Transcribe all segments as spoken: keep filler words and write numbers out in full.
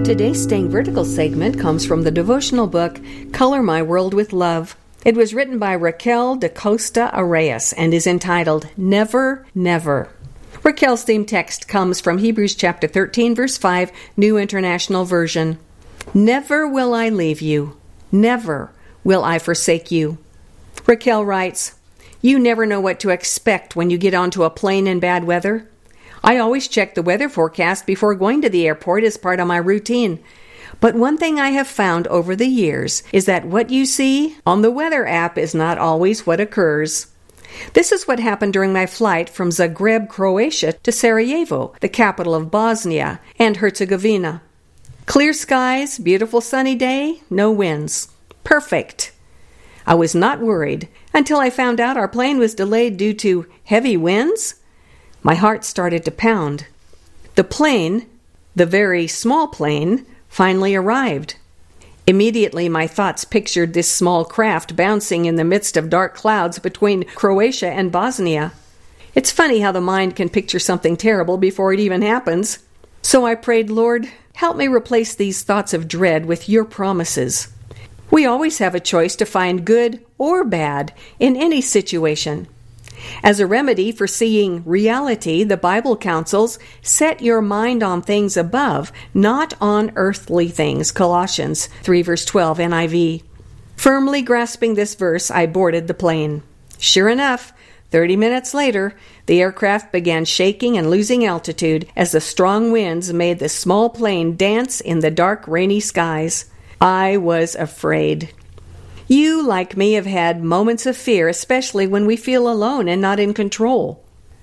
Today's Staying Vertical segment comes from the devotional book, Color My World with Love. It was written by Raquel da Costa Arrayas and is entitled, Never, Never. Raquel's theme text comes from Hebrews chapter thirteen, verse five, New International Version. Never will I leave you. Never will I forsake you. Raquel writes, You never know what to expect when you get onto a plane in bad weather. I always check the weather forecast before going to the airport as part of my routine. But one thing I have found over the years is that what you see on the weather app is not always what occurs. This is what happened during my flight from Zagreb, Croatia to Sarajevo, the capital of Bosnia and Herzegovina. Clear skies, beautiful sunny day, no winds. Perfect. I was not worried until I found out our plane was delayed due to heavy winds. My heart started to pound. The plane, the very small plane, finally arrived. Immediately my thoughts pictured this small craft bouncing in the midst of dark clouds between Croatia and Bosnia. It's funny how the mind can picture something terrible before it even happens. So I prayed, Lord, help me replace these thoughts of dread with your promises. We always have a choice to find good or bad in any situation. As a remedy for seeing reality, the Bible counsels, set your mind on things above, not on earthly things, Colossians three verse twelve, N I V. Firmly grasping this verse, I boarded the plane. Sure enough, thirty minutes later, the aircraft began shaking and losing altitude as the strong winds made the small plane dance in the dark, rainy skies. I was afraid. You, like me, have had moments of fear, especially when we feel alone and not in control.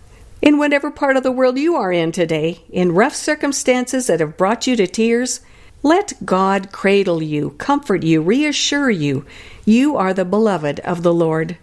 In whatever part of the world you are in today, in rough circumstances that have brought you to tears, let God cradle you, comfort you, reassure you. You are the beloved of the Lord.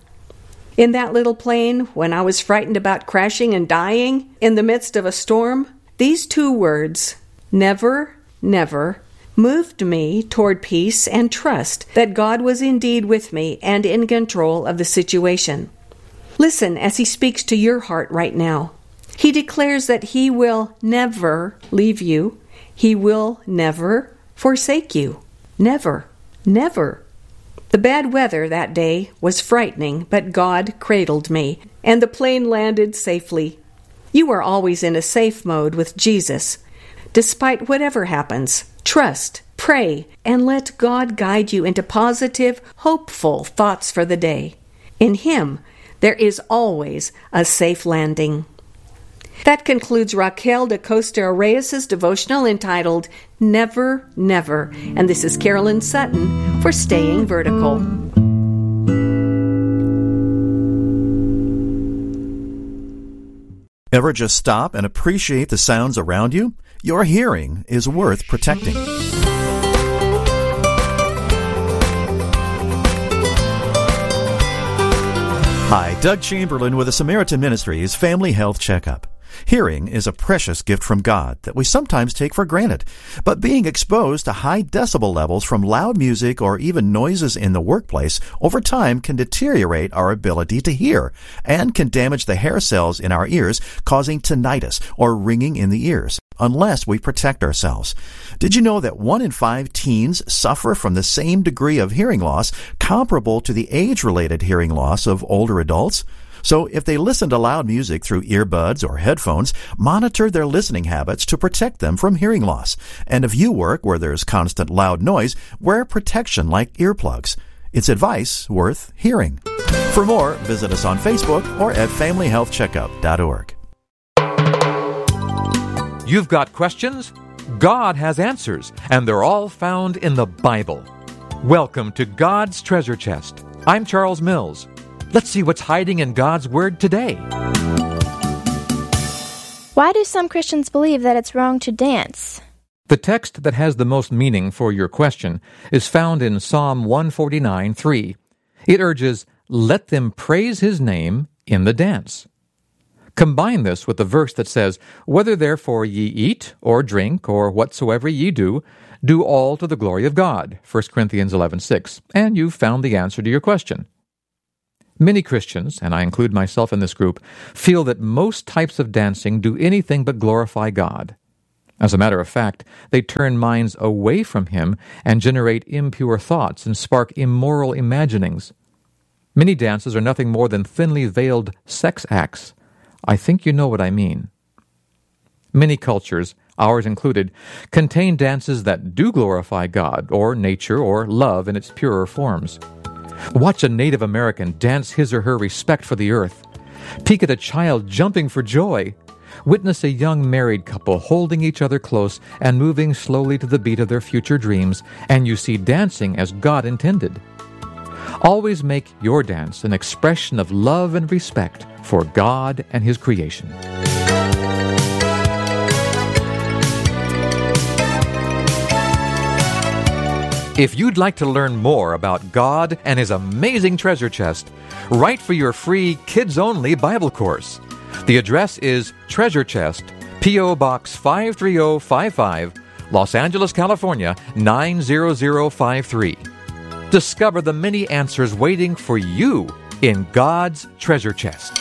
In that little plane, when I was frightened about crashing and dying in the midst of a storm, these two words, never, never, moved me toward peace and trust that God was indeed with me and in control of the situation. Listen as He speaks to your heart right now. He declares that He will never leave you. He will never forsake you. Never, never. The bad weather that day was frightening, but God cradled me, and the plane landed safely. You are always in a safe mode with Jesus. Despite whatever happens, trust, pray, and let God guide you into positive, hopeful thoughts for the day. In Him, there is always a safe landing. That concludes Raquel da Costa Arrayas' devotional entitled Never, Never. And this is Carolyn Sutton for Staying Vertical. Ever just stop and appreciate the sounds around you? Your hearing is worth protecting. Hi, Doug Chamberlain with the Samaritan Ministries Family Health Checkup. Hearing is a precious gift from God that we sometimes take for granted, but being exposed to high decibel levels from loud music or even noises in the workplace over time can deteriorate our ability to hear and can damage the hair cells in our ears, causing tinnitus or ringing in the ears, unless we protect ourselves. Did you know that one in five teens suffer from the same degree of hearing loss comparable to the age-related hearing loss of older adults? So if they listen to loud music through earbuds or headphones, monitor their listening habits to protect them from hearing loss. And if you work where there's constant loud noise, wear protection like earplugs. It's advice worth hearing. For more, visit us on Facebook or at family health checkup dot org. You've got questions? God has answers, and they're all found in the Bible. Welcome to God's Treasure Chest. I'm Charles Mills. Let's see what's hiding in God's Word today. Why do some Christians believe that it's wrong to dance? The text that has the most meaning for your question is found in Psalm one forty-nine, three. It urges, "Let them praise His name in the dance." Combine this with the verse that says, "Whether therefore ye eat, or drink, or whatsoever ye do, do all to the glory of God," First Corinthians eleven six, and you've found the answer to your question. Many Christians, and I include myself in this group, feel that most types of dancing do anything but glorify God. As a matter of fact, they turn minds away from Him and generate impure thoughts and spark immoral imaginings. Many dances are nothing more than thinly veiled sex acts. I think you know what I mean. Many cultures, ours included, contain dances that do glorify God, or nature, or love in its purer forms. Watch a Native American dance his or her respect for the earth. Peek at a child jumping for joy. Witness a young married couple holding each other close and moving slowly to the beat of their future dreams, and you see dancing as God intended. Always make your dance an expression of love and respect for God and His creation. If you'd like to learn more about God and His amazing treasure chest, write for your free kids-only Bible course. The address is Treasure Chest, P O. Box five three zero five five, Los Angeles, California, nine zero zero five three. Discover the many answers waiting for you in God's treasure chest.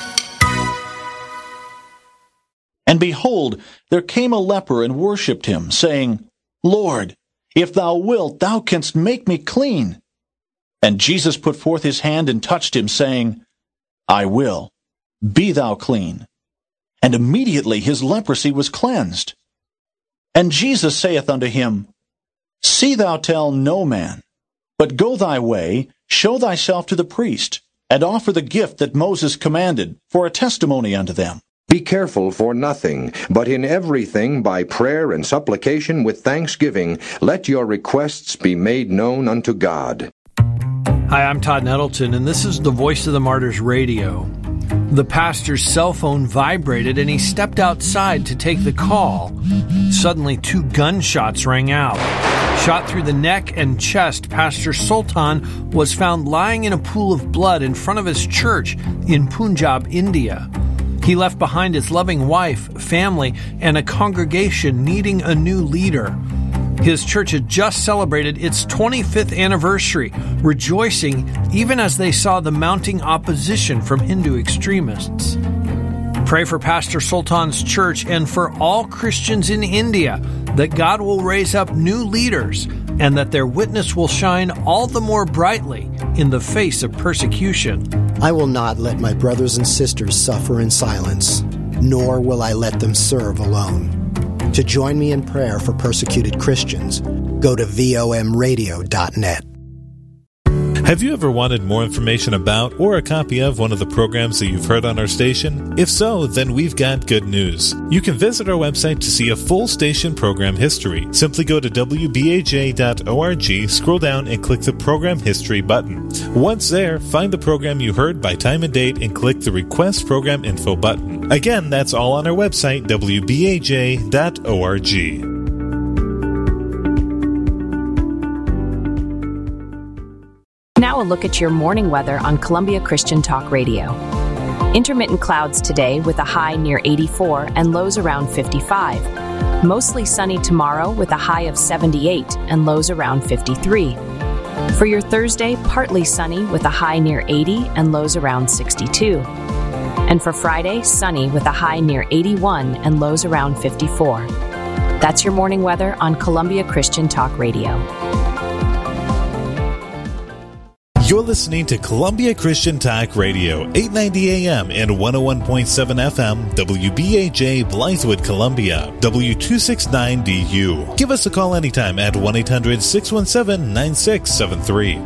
And behold, there came a leper and worshipped Him, saying, Lord, if thou wilt, thou canst make me clean. And Jesus put forth His hand and touched him, saying, I will. Be thou clean. And immediately his leprosy was cleansed. And Jesus saith unto him, See thou tell no man, but go thy way, show thyself to the priest, and offer the gift that Moses commanded, for a testimony unto them. Be careful for nothing, but in everything by prayer and supplication with thanksgiving, let your requests be made known unto God. Hi, I'm Todd Nettleton, and this is the Voice of the Martyrs Radio. The pastor's cell phone vibrated, and he stepped outside to take the call. Suddenly, two gunshots rang out. Shot through the neck and chest, Pastor Sultan was found lying in a pool of blood in front of his church in Punjab, India. He left behind his loving wife, family, and a congregation needing a new leader. His church had just celebrated its twenty-fifth anniversary, rejoicing even as they saw the mounting opposition from Hindu extremists. Pray for Pastor Sultan's church and for all Christians in India that God will raise up new leaders and that their witness will shine all the more brightly in the face of persecution. I will not let my brothers and sisters suffer in silence, nor will I let them serve alone. To join me in prayer for persecuted Christians, go to vom radio dot net. Have you ever wanted more information about or a copy of one of the programs that you've heard on our station? If so, then we've got good news. You can visit our website to see a full station program history. Simply go to w b a j dot org, scroll down, and click the Program History button. Once there, find the program you heard by time and date and click the Request Program Info button. Again, that's all on our website, w b a j dot org. Now a look at your morning weather on Columbia Christian Talk Radio. Intermittent clouds today with a high near eighty-four and lows around fifty-five. Mostly sunny tomorrow with a high of seventy-eight and lows around fifty-three. For your Thursday, partly sunny with a high near eighty and lows around sixty-two. And for Friday, sunny with a high near eighty-one and lows around fifty-four. That's your morning weather on Columbia Christian Talk Radio. You're listening to Columbia Christian Talk Radio, eight ninety A M and one oh one point seven F M, W B A J, Blythewood, Columbia, W two sixty-nine D U. Give us a call anytime at one eight hundred six one seven nine six seven three.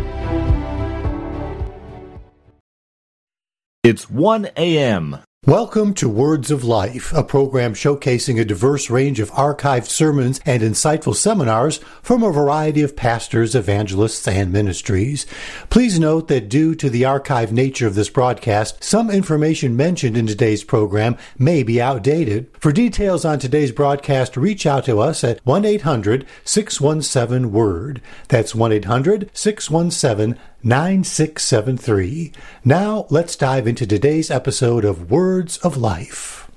It's one A M Welcome to Words of Life, a program showcasing a diverse range of archived sermons and insightful seminars from a variety of pastors, evangelists, and ministries. Please note that due to the archived nature of this broadcast, some information mentioned in today's program may be outdated. For details on today's broadcast, reach out to us at one eight hundred six one seven word. That's one eight hundred six one seven nine six seven three. Now, let's dive into today's episode of Words of Life.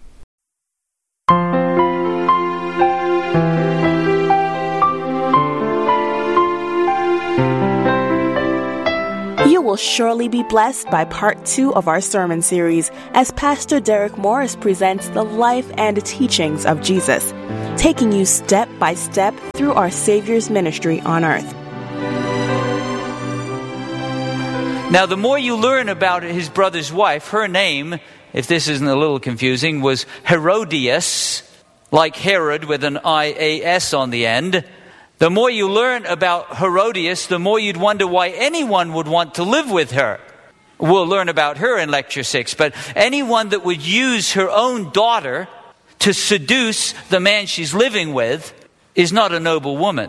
You will surely be blessed by part two of our sermon series as Pastor Derek Morris presents the life and teachings of Jesus, taking you step by step through our Savior's ministry on earth. Now, the more you learn about his brother's wife, her name, if this isn't a little confusing, was Herodias, like Herod with an I A S on the end. The more you learn about Herodias, the more you'd wonder why anyone would want to live with her. We'll learn about her in Lecture six, but anyone that would use her own daughter to seduce the man she's living with is not a noble woman.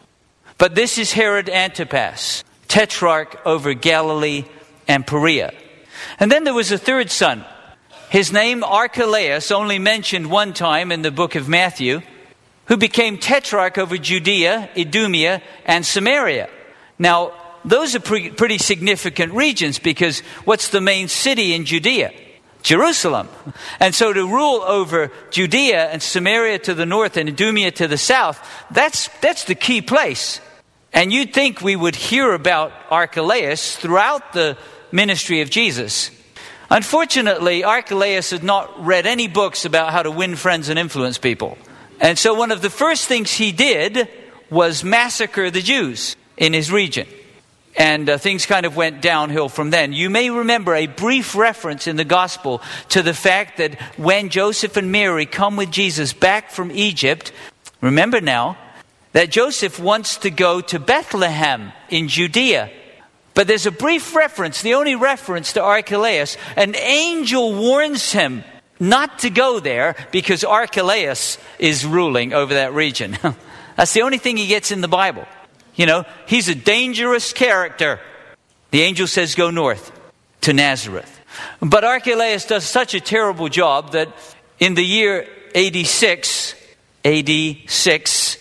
But this is Herod Antipas, tetrarch over Galilee and Perea. And then there was a third son. His name, Archelaus, only mentioned one time in the book of Matthew, who became tetrarch over Judea, Idumea, and Samaria. Now, those are pre- pretty significant regions because what's the main city in Judea? Jerusalem. And so to rule over Judea and Samaria to the north and Idumea to the south, that's that's the key place. And you'd think we would hear about Archelaus throughout the ministry of Jesus. Unfortunately, Archelaus had not read any books about how to win friends and influence people. And so one of the first things he did was massacre the Jews in his region. And uh, things kind of went downhill from then. You may remember a brief reference in the gospel to the fact that when Joseph and Mary come with Jesus back from Egypt, remember now, that Joseph wants to go to Bethlehem in Judea. But there's a brief reference, the only reference to Archelaus. An angel warns him not to go there because Archelaus is ruling over that region. That's the only thing he gets in the Bible. You know, he's a dangerous character. The angel says go north to Nazareth. But Archelaus does such a terrible job that in the year A D six, A D six,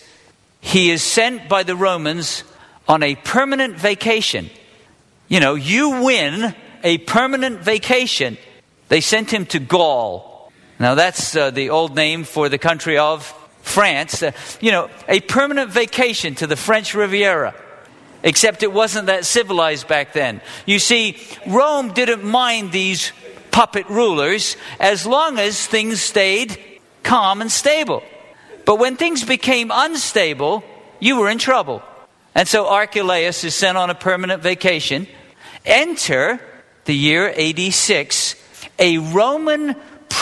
he is sent by the Romans on a permanent vacation. You know, you win a permanent vacation. They sent him to Gaul. Now that's uh, the old name for the country of France. Uh, you know, a permanent vacation to the French Riviera. Except it wasn't that civilized back then. You see, Rome didn't mind these puppet rulers as long as things stayed calm and stable. But when things became unstable, you were in trouble. And so Archelaus is sent on a permanent vacation. Enter the year A D six, a Roman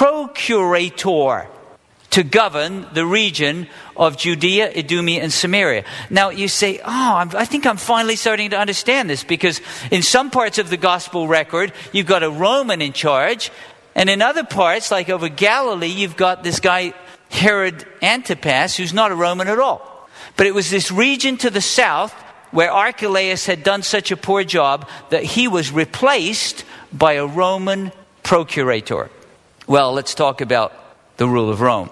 procurator to govern the region of Judea, Idumea, and Samaria. Now you say, oh, I'm, I think I'm finally starting to understand this, because in some parts of the gospel record, you've got a Roman in charge, and in other parts, like over Galilee, you've got this guy, Herod Antipas, who's not a Roman at all. But it was this region to the south where Archelaus had done such a poor job that he was replaced by a Roman procurator. Well, let's talk about the rule of Rome.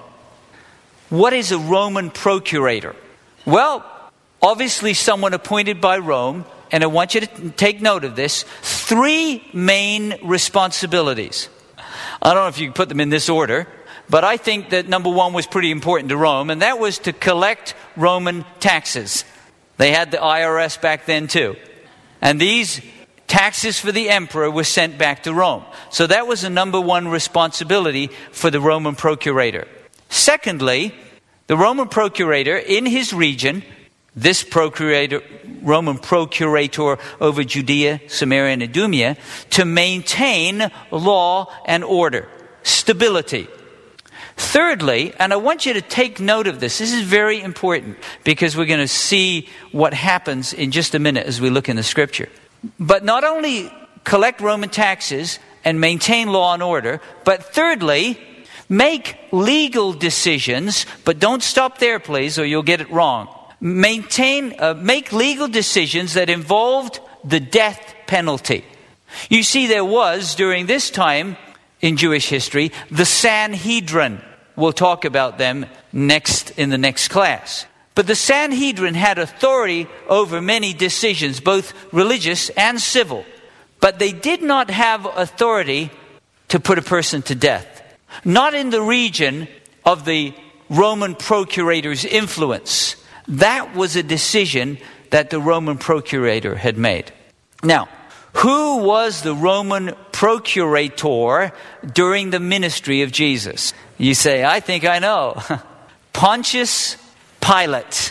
What is a Roman procurator? Well, obviously someone appointed by Rome, and I want you to take note of this, three main responsibilities. I don't know if you can put them in this order, but I think that number one was pretty important to Rome, and that was to collect Roman taxes. They had the I R S back then too. And these taxes for the emperor were sent back to Rome. So that was the number one responsibility for the Roman procurator. Secondly, the Roman procurator in his region, this procurator, Roman procurator over Judea, Samaria, and Idumea, to maintain law and order, stability. Thirdly, and I want you to take note of this, this is very important because we're going to see what happens in just a minute as we look in the scripture. But not only collect Roman taxes and maintain law and order, but thirdly, make legal decisions, but don't stop there, please, or you'll get it wrong. Maintain, uh, make legal decisions that involved the death penalty. You see, there was, during this time in Jewish history, the Sanhedrin. We'll talk about them next in the next class. But the Sanhedrin had authority over many decisions, both religious and civil. But they did not have authority to put a person to death. Not in the region of the Roman procurator's influence. That was a decision that the Roman procurator had made. Now, Who was the Roman procurator during the ministry of Jesus? You say, I think I know. Pontius Pilate.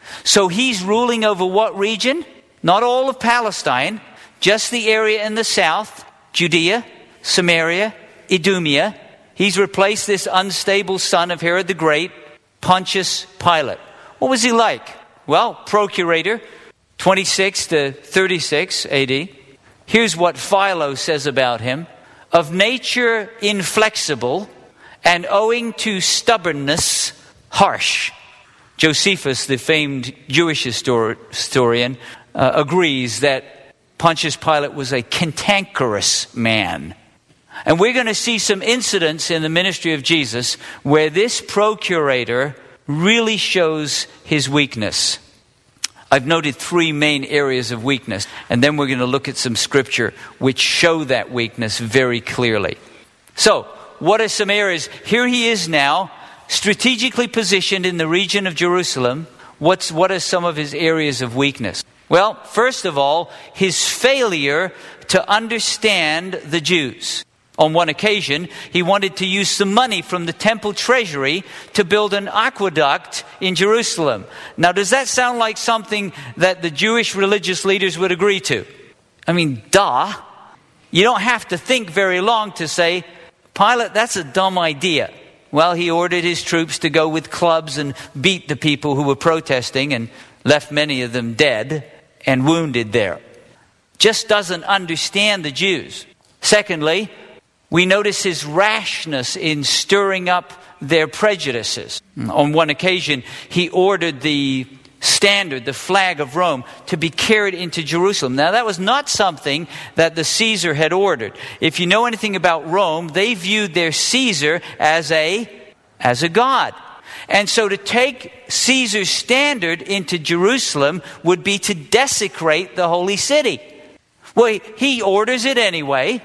So he's ruling over what region? Not all of Palestine, just the area in the south, Judea, Samaria, Idumea. He's replaced this unstable son of Herod the Great, Pontius Pilate. What was he like? Well, procurator, twenty-six to thirty-six A D. Here's what Philo says about him. Of nature inflexible and owing to stubbornness harsh. Josephus, the famed Jewish histor- historian, uh, agrees that Pontius Pilate was a cantankerous man. And we're going to see some incidents in the ministry of Jesus where this procurator really shows his weakness. I've noted three main areas of weakness, and then we're going to look at some scripture which show that weakness very clearly. So, what are some areas? Here he is now, strategically positioned in the region of Jerusalem. What's, what are some of his areas of weakness? Well, first of all, his failure to understand the Jews. On one occasion, he wanted to use some money from the temple treasury to build an aqueduct in Jerusalem. Now, does that sound like something that the Jewish religious leaders would agree to? I mean, duh. You don't have to think very long to say, Pilate, that's a dumb idea. Well, he ordered his troops to go with clubs and beat the people who were protesting and left many of them dead and wounded there. Just doesn't understand the Jews. Secondly, we notice his rashness in stirring up their prejudices. On one occasion, he ordered the standard, the flag of Rome, to be carried into Jerusalem. Now, that was not something that the Caesar had ordered. If you know anything about Rome, they viewed their Caesar as a, as a god. And so to take Caesar's standard into Jerusalem would be to desecrate the holy city. Well, he orders it anyway.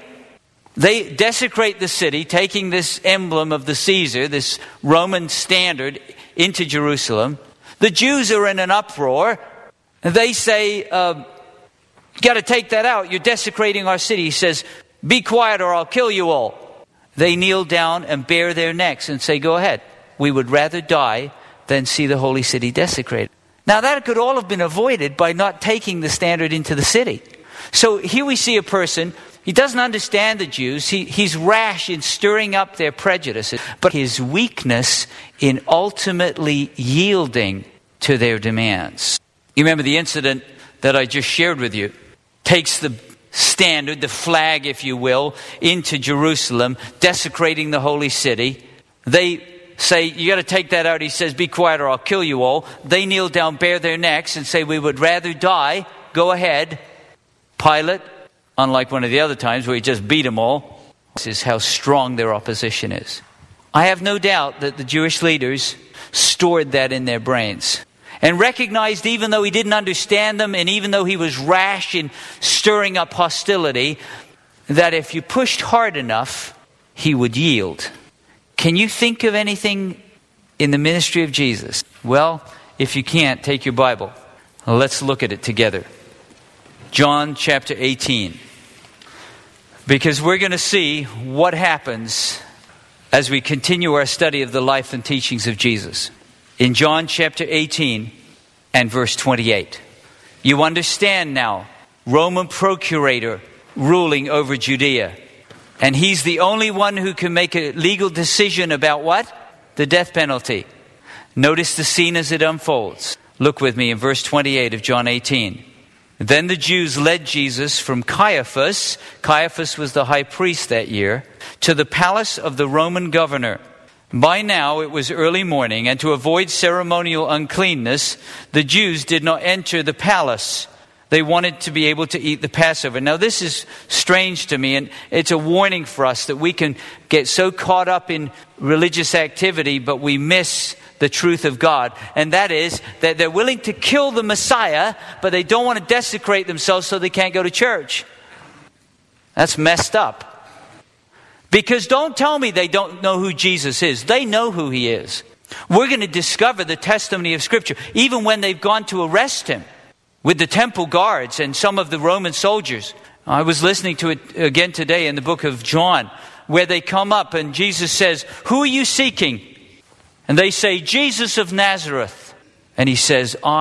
They desecrate the city, taking this emblem of the Caesar, this Roman standard, into Jerusalem. The Jews are in an uproar. They say, uh, you got to take that out. You're desecrating our city. He says, be quiet or I'll kill you all. They kneel down and bare their necks and say, go ahead. We would rather die than see the holy city desecrated. Now that could all have been avoided by not taking the standard into the city. So here we see a person. He doesn't understand the Jews. He, he's rash in stirring up their prejudices, but his weakness in ultimately yielding to their demands. You remember the incident that I just shared with you. Takes the standard, the flag, if you will, into Jerusalem, desecrating the holy city. They say, you got to take that out. He says, be quiet or I'll kill you all. They kneel down, bare their necks and say, we would rather die. Go ahead. Pilate, unlike one of the other times where he just beat them all, this is how strong their opposition is. I have no doubt that the Jewish leaders stored that in their brains and recognized, even though he didn't understand them and even though he was rash in stirring up hostility, that if you pushed hard enough, he would yield. Can you think of anything in the ministry of Jesus? Well, if you can't, take your Bible. Let's look at it together. John chapter eighteen. Because we're going to see what happens as we continue our study of the life and teachings of Jesus. In John chapter eighteen and verse twenty-eight. You understand now, Roman procurator ruling over Judea. And he's the only one who can make a legal decision about what? The death penalty. Notice the scene as it unfolds. Look with me in verse twenty-eight of John eighteen. Then the Jews led Jesus from Caiaphas, Caiaphas was the high priest that year, to the palace of the Roman governor. By now it was early morning, and to avoid ceremonial uncleanness, the Jews did not enter the palace. They wanted to be able to eat the Passover. Now this is strange to me, and it's a warning for us that we can get so caught up in religious activity, but we miss the truth of God. And that is that they're willing to kill the Messiah, but they don't want to desecrate themselves so they can't go to church. That's messed up. Because don't tell me they don't know who Jesus is. They know who he is. We're going to discover the testimony of Scripture, even when they've gone to arrest him with the temple guards and some of the Roman soldiers. I was listening to it again today in the book of John, where they come up and Jesus says, "Who are you seeking?" And they say, "Jesus of Nazareth." And he says, "I